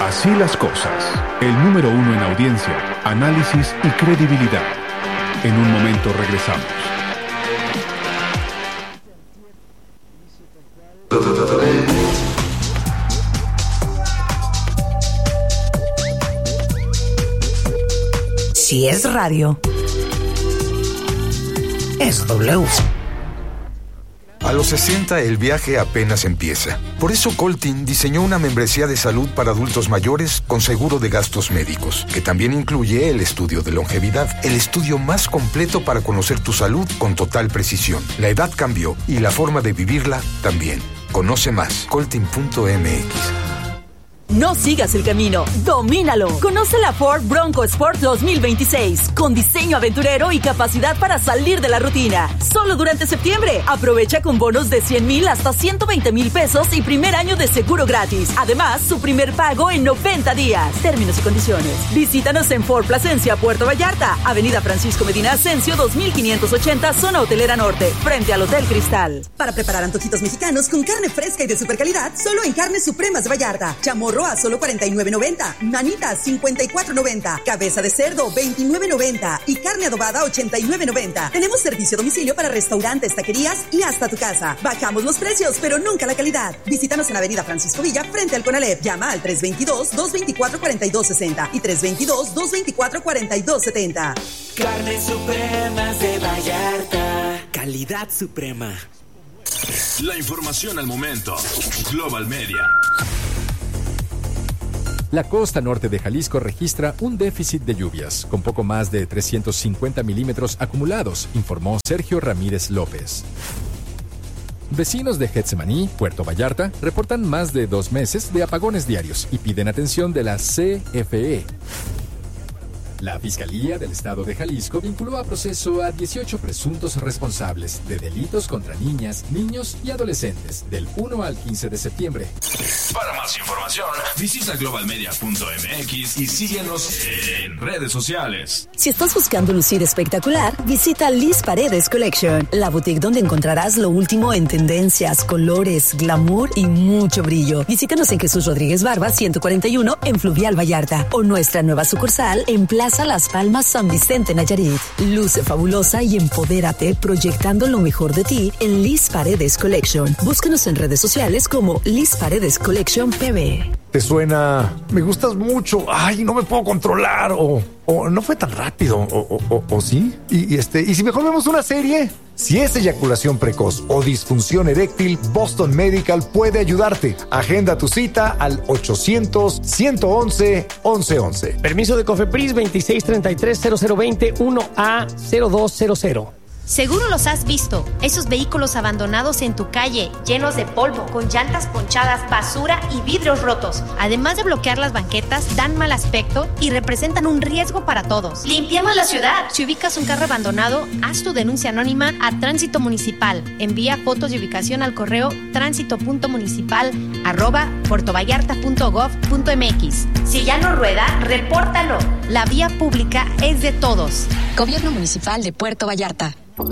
Así las cosas. El número 1 en audiencia, análisis y credibilidad. En un momento regresamos. Si es radio, es W. A los 60 el viaje apenas empieza. Por eso Coltin diseñó una membresía de salud para adultos mayores con seguro de gastos médicos, que también incluye el estudio de longevidad, el estudio más completo para conocer tu salud con total precisión. La edad cambió y la forma de vivirla también. Conoce más, coltin.mx. No sigas el camino, domínalo. Conoce la Ford Bronco Sport 2026, con diseño aventurero y capacidad para salir de la rutina. Solo durante septiembre. Aprovecha con bonos de 100,000 hasta 120,000 pesos y primer año de seguro gratis. Además, su primer pago en 90 días. Términos y condiciones. Visítanos en Ford Plasencia, Puerto Vallarta, Avenida Francisco Medina Ascencio 2580, Zona Hotelera Norte, frente al Hotel Cristal. Para preparar antojitos mexicanos con carne fresca y de super calidad, solo en Carnes Supremas de Vallarta. Chamorro a solo $49.90, manitas $54.90, cabeza de cerdo $29.90 y carne adobada $89.90. Tenemos servicio a domicilio para restaurantes, taquerías y hasta tu casa. Bajamos los precios, pero nunca la calidad. Visítanos en Avenida Francisco Villa, frente al Conalep. Llama al 322-224-4260 y 322-224-4270. Carnes Supremas de Vallarta. Calidad suprema. La información al momento. Global Media. La costa norte de Jalisco registra un déficit de lluvias, con poco más de 350 milímetros acumulados, informó Sergio Ramírez López. Vecinos de Getsemaní, Puerto Vallarta, reportan más de 2 meses de apagones diarios y piden atención de la CFE. La Fiscalía del Estado de Jalisco vinculó a proceso a 18 presuntos responsables de delitos contra niñas, niños y adolescentes del 1 al 15 de septiembre. Para más información, visita globalmedia.mx y síguenos en redes sociales. Si estás buscando lucir espectacular, visita Liz Paredes Collection, la boutique donde encontrarás lo último en tendencias, colores, glamour y mucho brillo. Visítanos en Jesús Rodríguez Barba 141 en Fluvial Vallarta o nuestra nueva sucursal en Plaza Las Palmas San Vicente Nayarit. Luce fabulosa y empodérate proyectando lo mejor de ti en Liz Paredes Collection. Búscanos en redes sociales como Liz Paredes Collection PB. ¿Te suena? Me gustas mucho. Ay, no me puedo controlar. O no fue tan rápido. O sí. Y si mejor vemos una serie. Si es eyaculación precoz o disfunción eréctil, Boston Medical puede ayudarte. Agenda tu cita al 800-111-1111. Permiso de Cofepris 2633-0020-1A0200. Seguro los has visto, esos vehículos abandonados en tu calle, llenos de polvo, con llantas ponchadas, basura y vidrios rotos. Además de bloquear las banquetas, dan mal aspecto y representan un riesgo para todos. ¡Limpiemos la ciudad! Si ubicas un carro abandonado, haz tu denuncia anónima a Tránsito Municipal. Envía fotos de ubicación al correo tránsito.municipal@puertovallarta.gov.mx. Si ya no rueda, repórtalo. La vía pública es de todos. Gobierno Municipal de Puerto Vallarta.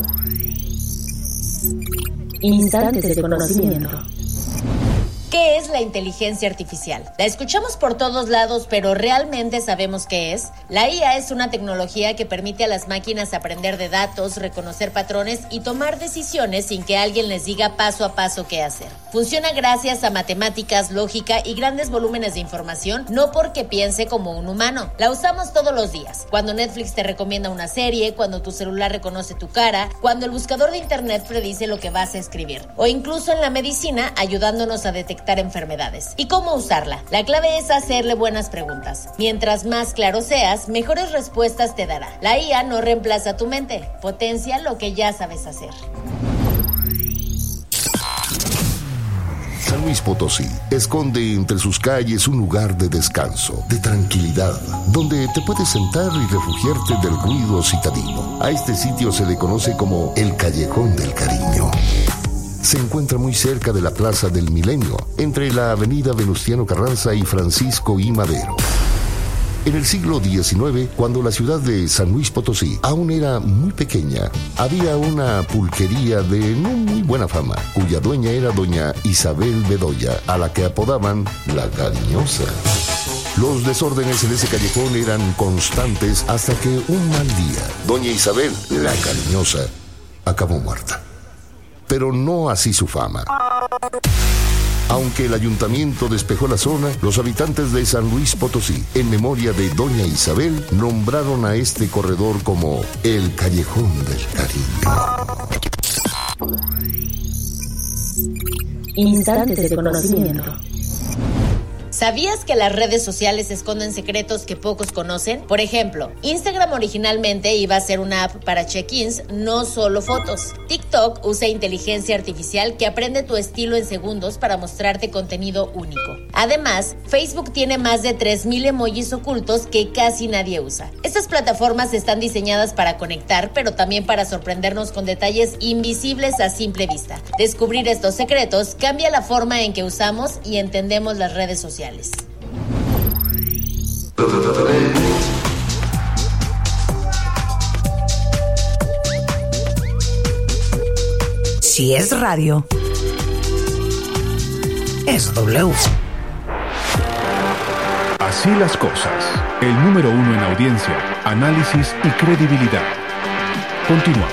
Instantes de conocimiento. ¿Qué es la inteligencia artificial? La escuchamos por todos lados, pero ¿realmente sabemos qué es? La IA es una tecnología que permite a las máquinas aprender de datos, reconocer patrones y tomar decisiones sin que alguien les diga paso a paso qué hacer. Funciona gracias a matemáticas, lógica y grandes volúmenes de información, no porque piense como un humano. La usamos todos los días. Cuando Netflix te recomienda una serie, cuando tu celular reconoce tu cara, cuando el buscador de internet predice lo que vas a escribir, o incluso en la medicina ayudándonos a detectar enfermedades. ¿Y cómo usarla? La clave es hacerle buenas preguntas. Mientras más claro seas, mejores respuestas te dará. La IA no reemplaza tu mente, potencia lo que ya sabes hacer. San Luis Potosí esconde entre sus calles un lugar de descanso, de tranquilidad, donde te puedes sentar y refugiarte del ruido citadino. A este sitio se le conoce como el Callejón del Cariño. Se encuentra muy cerca de la Plaza del Milenio, entre la avenida Venustiano Carranza y Francisco I. Madero. En el siglo XIX, cuando la ciudad de San Luis Potosí aún era muy pequeña, había una pulquería de no muy buena fama, cuya dueña era doña Isabel Bedoya, a la que apodaban La Cariñosa. Los desórdenes en ese callejón eran constantes hasta que un mal día, doña Isabel, la cariñosa, acabó muerta. Pero no así su fama. Aunque el ayuntamiento despejó la zona, los habitantes de San Luis Potosí, en memoria de doña Isabel, nombraron a este corredor como el Callejón del Cariño. Instantes de conocimiento. ¿Sabías que las redes sociales esconden secretos que pocos conocen? Por ejemplo, Instagram originalmente iba a ser una app para check-ins, no solo fotos. TikTok usa inteligencia artificial que aprende tu estilo en segundos para mostrarte contenido único. Además, Facebook tiene más de 3,000 emojis ocultos que casi nadie usa. Estas plataformas están diseñadas para conectar, pero también para sorprendernos con detalles invisibles a simple vista. Descubrir estos secretos cambia la forma en que usamos y entendemos las redes sociales. Si es radio, es W. Así las cosas. El número 1 en audiencia, análisis y credibilidad. Continuamos.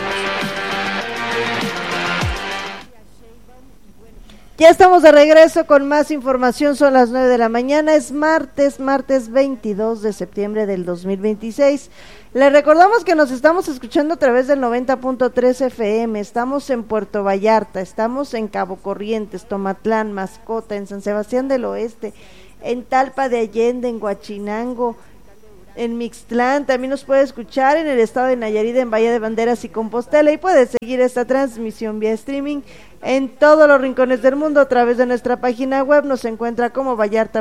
Ya estamos de regreso con más información, son las 9 de la mañana, es martes 22 de septiembre del 2026. Les recordamos que nos estamos escuchando a través del 90.3 FM, estamos en Puerto Vallarta, estamos en Cabo Corrientes, Tomatlán, Mascota, en San Sebastián del Oeste, en Talpa de Allende, en Huachinango, en Mixtlán, también nos puede escuchar en el estado de Nayarit, en Bahía de Banderas y Compostela, y puede seguir esta transmisión vía streaming en todos los rincones del mundo a través de nuestra página web. Nos encuentra como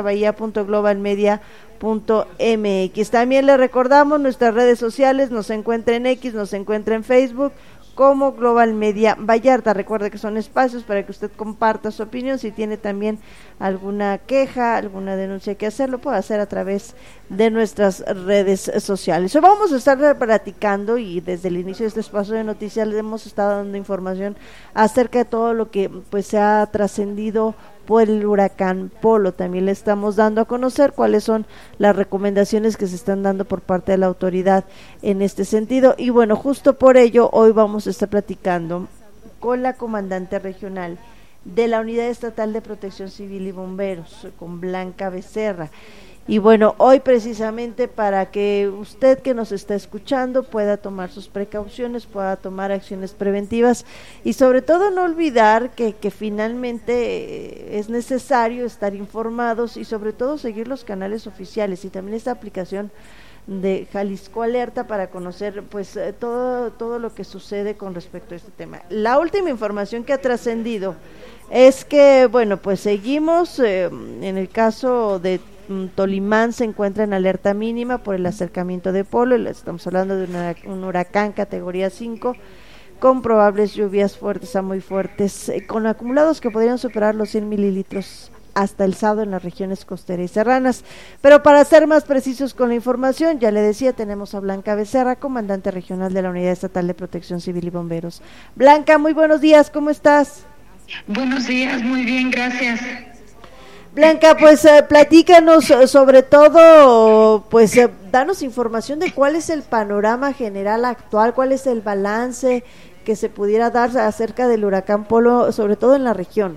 vallartabahía.globalmedia.mx. También le recordamos nuestras redes sociales, nos encuentra en X, nos encuentra en Facebook como Global Media Vallarta. Recuerde que son espacios para que usted comparta su opinión. Si tiene también alguna queja, alguna denuncia que hacer, lo puede hacer a través de nuestras redes sociales. Hoy vamos a estar platicando, y desde el inicio de este espacio de noticias le hemos estado dando información acerca de todo lo que pues se ha trascendido por el huracán Polo. También le estamos dando a conocer cuáles son las recomendaciones que se están dando por parte de la autoridad en este sentido. Y bueno, justo por ello hoy vamos a estar platicando con la comandante regional de la Unidad Estatal de Protección Civil y Bomberos, con Blanca Becerra. Y bueno, hoy precisamente para que usted que nos está escuchando pueda tomar sus precauciones, pueda tomar acciones preventivas y sobre todo no olvidar que finalmente es necesario estar informados y sobre todo seguir los canales oficiales y también esta aplicación de Jalisco Alerta para conocer pues todo lo que sucede con respecto a este tema. La última información que ha trascendido es que bueno, pues seguimos en el caso de Tolimán, se encuentra en alerta mínima por el acercamiento de Polo. Estamos hablando de un huracán categoría 5 con probables lluvias fuertes a muy fuertes, con acumulados que podrían superar los 100 mililitros hasta el sábado en las regiones costeras y serranas. Pero para ser más precisos con la información, ya le decía, tenemos a Blanca Becerra, comandante regional de la Unidad Estatal de Protección Civil y Bomberos. Blanca, muy buenos días, ¿cómo estás? Buenos días, muy bien, gracias. Blanca, pues platícanos sobre todo, pues danos información de cuál es el panorama general actual, cuál es el balance que se pudiera dar acerca del huracán Polo, sobre todo en la región.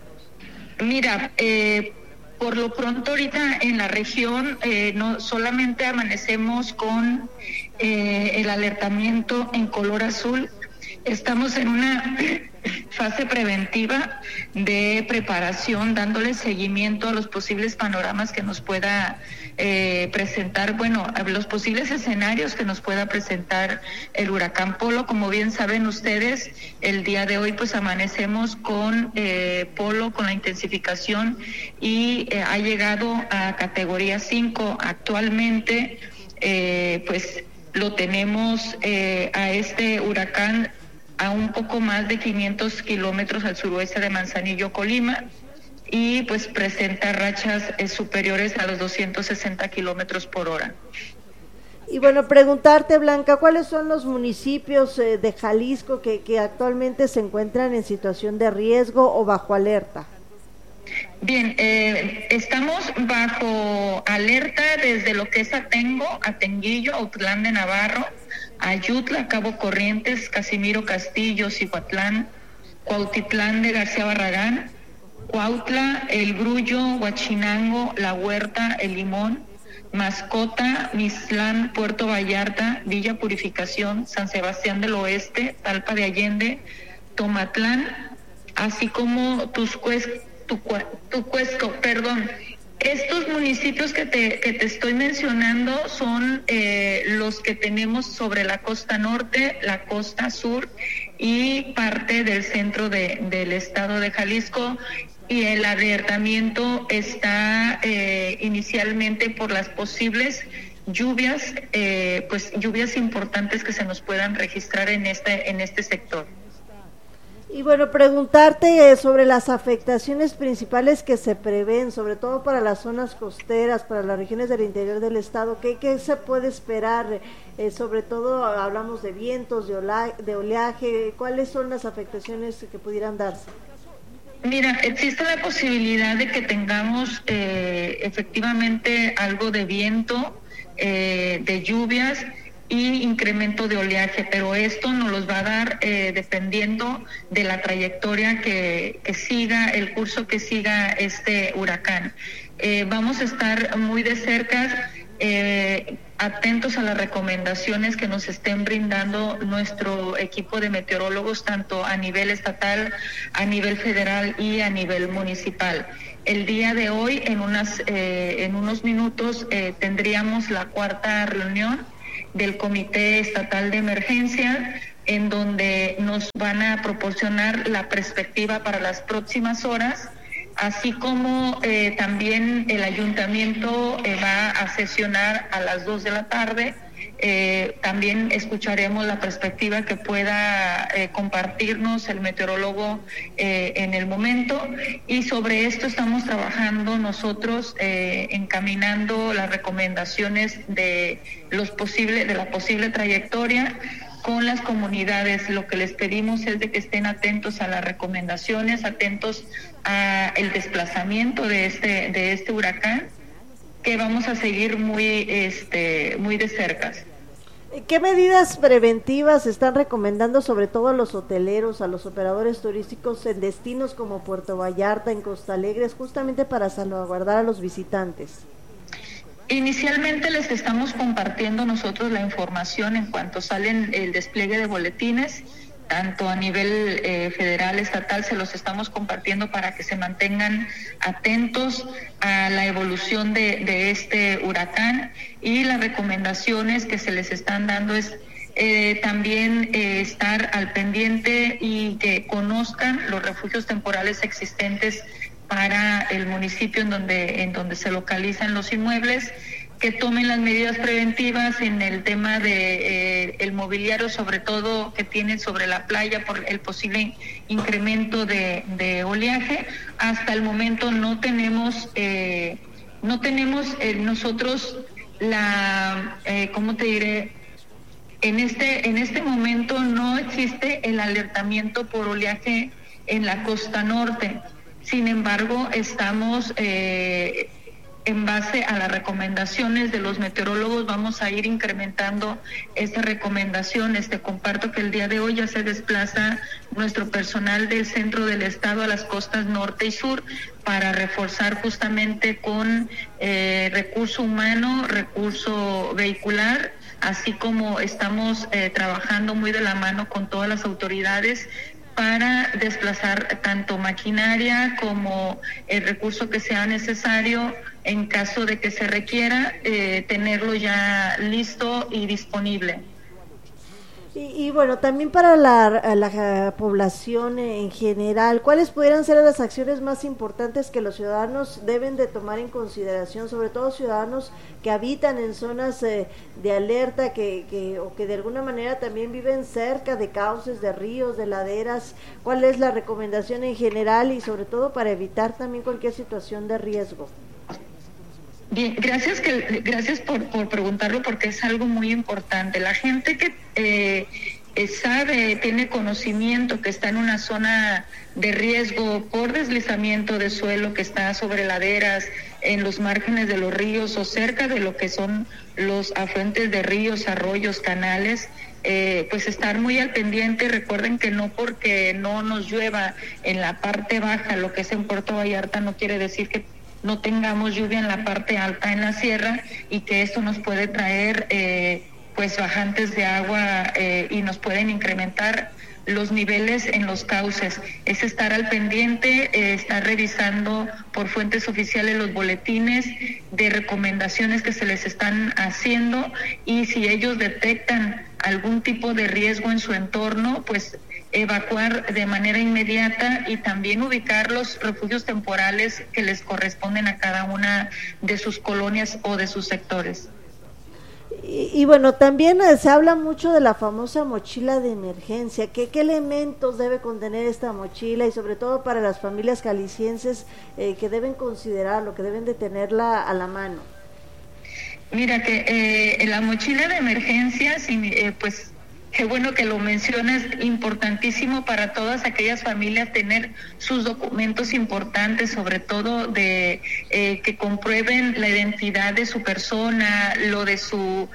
Mira, por lo pronto ahorita en la región no solamente amanecemos con el alertamiento en color azul. Estamos en una fase preventiva de preparación, dándole seguimiento a los posibles panoramas que nos pueda presentar, a los posibles escenarios que nos pueda presentar el huracán Polo. Como bien saben ustedes, el día de hoy pues amanecemos con Polo, con la intensificación y ha llegado a categoría 5. Actualmente pues lo tenemos a este huracán a un poco más de 500 kilómetros al suroeste de Manzanillo, Colima, y pues presenta rachas superiores a los 260 kilómetros por hora. Y bueno, preguntarte, Blanca, ¿cuáles son los municipios de Jalisco que actualmente se encuentran en situación de riesgo o bajo alerta? Bien, estamos bajo alerta desde lo que es Atengo, Atenguillo, Autlán de Navarro, Ayutla, Cabo Corrientes, Casimiro Castillo, Cihuatlán, Cuautitlán de García Barragán, Cuautla, El Grullo, Huachinango, La Huerta, El Limón, Mascota, Mislán, Puerto Vallarta, Villa Purificación, San Sebastián del Oeste, Talpa de Allende, Tomatlán, así como Tucuesco, perdón. Estos municipios que te estoy mencionando son los que tenemos sobre la costa norte, la costa sur y parte del centro del estado de Jalisco, y el alertamiento está inicialmente por las posibles lluvias, lluvias importantes que se nos puedan registrar en este sector. Y bueno, preguntarte sobre las afectaciones principales que se prevén, sobre todo para las zonas costeras, para las regiones del interior del estado. ¿Qué se puede esperar? Sobre todo hablamos de vientos, de oleaje. ¿Cuáles son las afectaciones que pudieran darse? Mira, existe la posibilidad de que tengamos efectivamente algo de viento, de lluvias y incremento de oleaje, pero esto nos los va a dar dependiendo de la trayectoria que siga, el curso que siga este huracán. Vamos a estar muy de cerca, atentos a las recomendaciones que nos estén brindando nuestro equipo de meteorólogos, tanto a nivel estatal, a nivel federal y a nivel municipal. El día de hoy, en unos minutos, tendríamos la cuarta reunión del Comité Estatal de Emergencia, en donde nos van a proporcionar la perspectiva para las próximas horas, así como también el ayuntamiento va a sesionar a las 2 de la tarde. También escucharemos la perspectiva que pueda compartirnos el meteorólogo en el momento, y sobre esto estamos trabajando nosotros, encaminando las recomendaciones de la posible trayectoria con las comunidades. Lo que les pedimos es de que estén atentos a las recomendaciones, atentos a el desplazamiento de este huracán, que vamos a seguir muy de cerca. ¿Qué medidas preventivas están recomendando sobre todo a los hoteleros, a los operadores turísticos en destinos como Puerto Vallarta, en Costa Alegre, justamente para salvaguardar a los visitantes? Inicialmente les estamos compartiendo nosotros la información en cuanto salen el despliegue de boletines, tanto a nivel federal, estatal, se los estamos compartiendo para que se mantengan atentos a la evolución de este huracán, y las recomendaciones que se les están dando es también estar al pendiente y que conozcan los refugios temporales existentes para el municipio en donde se localizan los inmuebles, que tomen las medidas preventivas en el tema de el mobiliario, sobre todo que tienen sobre la playa por el posible incremento de oleaje. Hasta el momento no tenemos nosotros ¿cómo te diré? En este momento no existe el alertamiento por oleaje en la costa norte. Sin embargo, estamos en base a las recomendaciones de los meteorólogos, vamos a ir incrementando estas recomendaciones. Te comparto que el día de hoy ya se desplaza nuestro personal del centro del estado a las costas norte y sur para reforzar justamente con recurso humano, recurso vehicular, así como estamos trabajando muy de la mano con todas las autoridades para desplazar tanto maquinaria como el recurso que sea necesario en caso de que se requiera, tenerlo ya listo y disponible. Y bueno, también para la población en general, ¿cuáles pudieran ser las acciones más importantes que los ciudadanos deben de tomar en consideración, sobre todo ciudadanos que habitan en zonas de alerta, o que de alguna manera también viven cerca de cauces, de ríos, de laderas? ¿Cuál es la recomendación en general y sobre todo para evitar también cualquier situación de riesgo? Bien, gracias por preguntarlo, porque es algo muy importante. La gente que tiene conocimiento que está en una zona de riesgo por deslizamiento de suelo, que está sobre laderas, en los márgenes de los ríos o cerca de lo que son los afluentes de ríos, arroyos, canales, pues estar muy al pendiente. Recuerden que no porque no nos llueva en la parte baja, lo que es en Puerto Vallarta, no quiere decir que no tengamos lluvia en la parte alta, en la sierra, y que esto nos puede traer pues bajantes de agua y nos pueden incrementar los niveles en los cauces. Es estar al pendiente, estar revisando por fuentes oficiales los boletines de recomendaciones que se les están haciendo, y si ellos detectan algún tipo de riesgo en su entorno, pues evacuar de manera inmediata y también ubicar los refugios temporales que les corresponden a cada una de sus colonias o de sus sectores. Y bueno, también se habla mucho de la famosa mochila de emergencia. ¿Qué elementos debe contener esta mochila? Y sobre todo para las familias jaliscienses que deben considerarlo, que deben de tenerla a la mano. Mira, que la mochila de emergencia, pues qué bueno que lo mencionas, importantísimo para todas aquellas familias tener sus documentos importantes, sobre todo de que comprueben la identidad de su persona, lo de su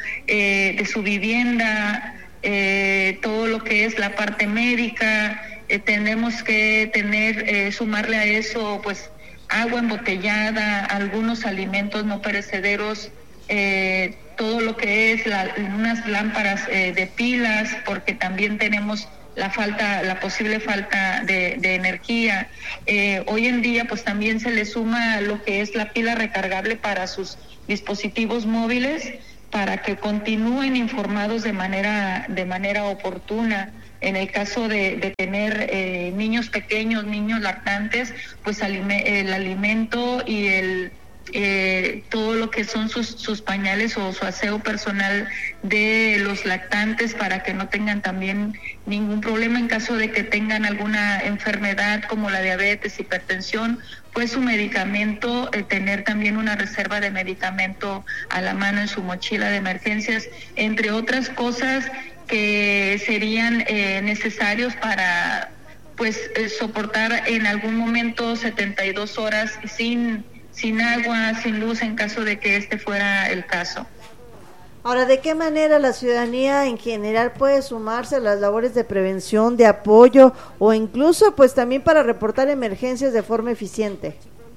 vivienda, todo lo que es la parte médica. Tenemos que tener, sumarle a eso, pues agua embotellada, algunos alimentos no perecederos, todo lo que es unas lámparas de pilas, porque también tenemos la posible falta de energía. Hoy en día pues también se le suma lo que es la pila recargable para sus dispositivos móviles, para que continúen informados de manera oportuna. En el caso de tener niños pequeños, niños lactantes, pues el alimento y todo lo que son sus pañales o su aseo personal de los lactantes, para que no tengan también ningún problema en caso de que tengan alguna enfermedad como la diabetes, hipertensión, pues su medicamento, tener también una reserva de medicamento a la mano en su mochila de emergencias, entre otras cosas que serían necesarios para pues soportar en algún momento 72 horas sin agua, sin luz, en caso de que este fuera el caso. Ahora, ¿de qué manera la ciudadanía en general puede sumarse a las labores de prevención, de apoyo o incluso pues también para reportar emergencias de forma eficiente?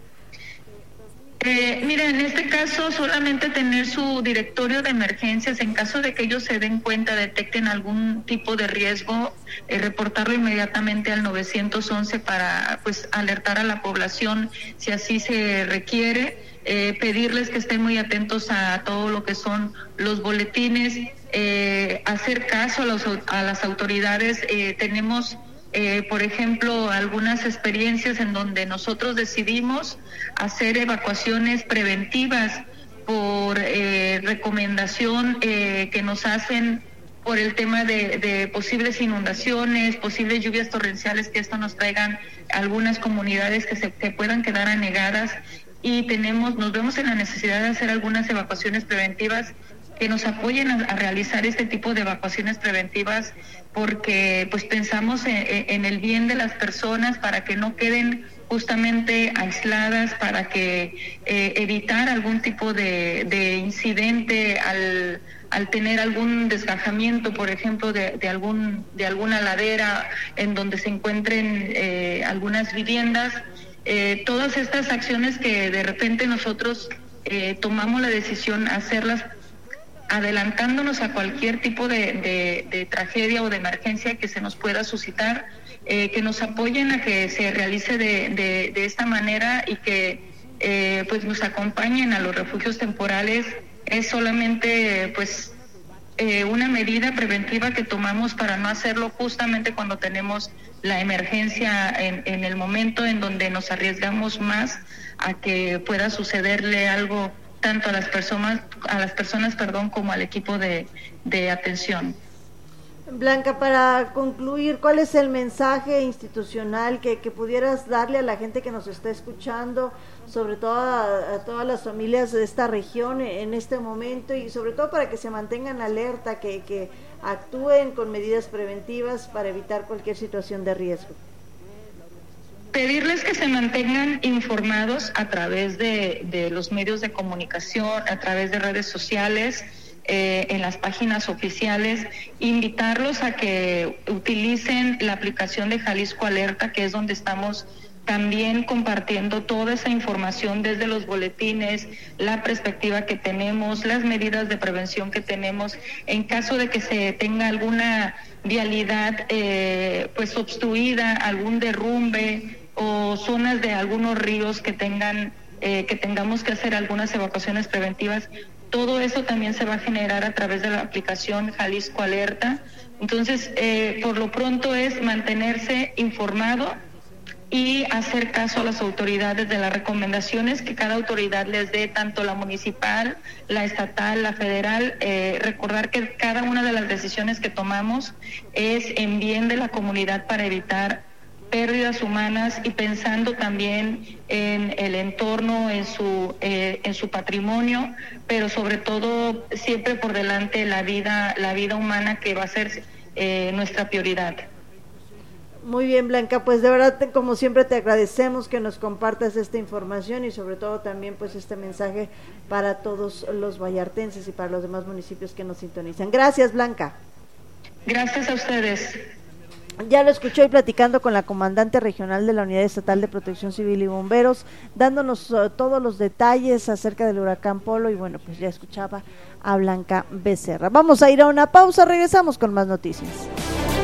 Mira, en este caso solamente tener su directorio de emergencias, en caso de que ellos se den cuenta, detecten algún tipo de riesgo, reportarlo inmediatamente al 911 para pues alertar a la población si así se requiere, pedirles que estén muy atentos a todo lo que son los boletines, hacer caso a las autoridades. Tenemos por ejemplo, algunas experiencias en donde nosotros decidimos hacer evacuaciones preventivas por recomendación que nos hacen por el tema de posibles inundaciones, posibles lluvias torrenciales, que esto nos traigan algunas comunidades que puedan quedar anegadas, y nos vemos en la necesidad de hacer algunas evacuaciones preventivas que nos apoyen a realizar este tipo de evacuaciones preventivas, porque pues pensamos en el bien de las personas, para que no queden justamente aisladas, para que evitar algún tipo de incidente al tener algún desgajamiento, por ejemplo, de alguna ladera en donde se encuentren algunas viviendas. Todas estas acciones que de repente nosotros tomamos la decisión hacerlas adelantándonos a cualquier tipo de tragedia o de emergencia que se nos pueda suscitar, que nos apoyen a que se realice de esta manera, y que pues nos acompañen a los refugios temporales. Es solamente pues una medida preventiva que tomamos para no hacerlo justamente cuando tenemos la emergencia, en el momento en donde nos arriesgamos más a que pueda sucederle algo tanto a las personas como al equipo de atención. Blanca, para concluir, ¿cuál es el mensaje institucional que pudieras darle a la gente que nos está escuchando, sobre todo a todas las familias de esta región en este momento, y sobre todo para que se mantengan alerta, que actúen con medidas preventivas para evitar cualquier situación de riesgo? Pedirles que se mantengan informados a través de los medios de comunicación, a través de redes sociales, en las páginas oficiales, invitarlos a que utilicen la aplicación de Jalisco Alerta, que es donde estamos también compartiendo toda esa información desde los boletines, la perspectiva que tenemos, las medidas de prevención que tenemos, en caso de que se tenga alguna vialidad pues obstruida, algún derrumbe o zonas de algunos ríos que tengamos que hacer algunas evacuaciones preventivas. Todo eso también se va a generar a través de la aplicación Jalisco Alerta. Entonces, por lo pronto es mantenerse informado y hacer caso a las autoridades de las recomendaciones que cada autoridad les dé, tanto la municipal, la estatal, la federal. Recordar que cada una de las decisiones que tomamos es en bien de la comunidad para evitar pérdidas humanas y pensando también en el entorno, en su patrimonio, pero sobre todo siempre por delante la vida humana, que va a ser nuestra prioridad. Muy bien, Blanca, pues de verdad, como siempre, te agradecemos que nos compartas esta información y sobre todo también pues este mensaje para todos los vallartenses y para los demás municipios que nos sintonizan. Gracias, Blanca. Gracias a ustedes. Ya lo escuchó y platicando con la comandante regional de la Unidad Estatal de Protección Civil y Bomberos, dándonos todos los detalles acerca del huracán Polo, y bueno, pues ya escuchaba a Blanca Becerra. Vamos a ir a una pausa, regresamos con más noticias.